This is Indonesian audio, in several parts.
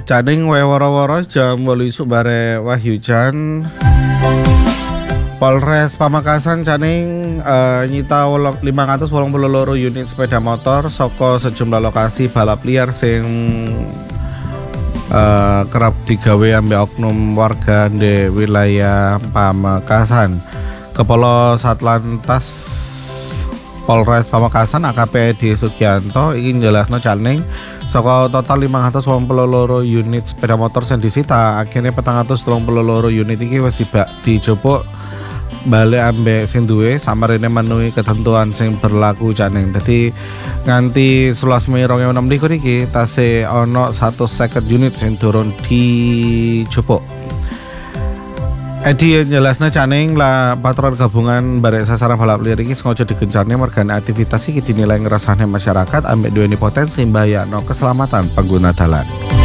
Caning woro-woro jam 8 isuk bare Wahyujan. Polres Pamekasan caning nyita 582 unit sepeda motor saka sejumlah lokasi balap liar sing kerap digawe ambek oknum warga di wilayah Pamekasan. Kepala Satlantas Polres Pamekasan AKP Edi Sugianto iki njelasno caning saka total 582 unit sepeda motor sing disita, akhirnya 432 unit iki wis dijupuk balik ambek sing duwe samarene menuhi ketentuan sing berlaku caning. Dadi nganti 11 Mei 2026 iki tasih ana 150 unit sing durung dijupuk. Edi jelasnya caning lah patron gabungan barek sasaran balap liar iki sengaja digencarne mergane aktivitas iki dinilai ngrasane masyarakat ambek duweni potensi mbayakno keselamatan pengguna dalan.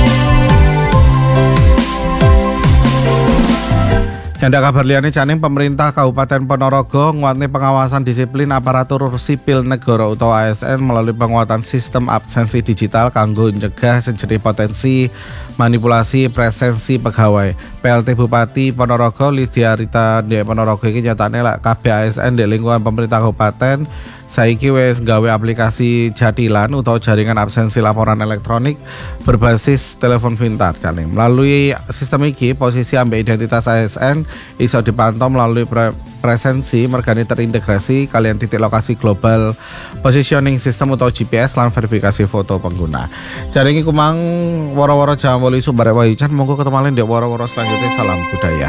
Ada kabar liane caning pemerintah Kabupaten Ponorogo nguatne pengawasan disiplin aparatur sipil negara utawa ASN melalui penguatan sistem absensi digital kanggo njegah sejenis potensi manipulasi presensi pegawai. PLT Bupati Ponorogo Lydia Rita di Ponorogo iki nyatane lak kabeh ASN di lingkungan pemerintah kabupaten saiki wis gawe aplikasi Jatilan utawa jaringan absensi laporan elektronik berbasis telepon pintar caning. Melalui sistem iki posisi ambek identitas ASN iso dipantau melalui presensi mergane terintegrasi kalian titik lokasi global positioning system atau GPS lan verifikasi foto pengguna. Jaring iku mang woro-woro jam 8 isuk bare Wahyujan, monggo ketemu malih ndek woro-woro selanjutnya. Salam budaya.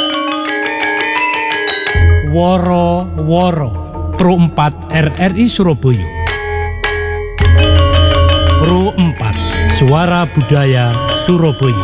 Woro-woro Pro 4 RRI Surabaya. Pro 4 Suara Budaya Surabaya.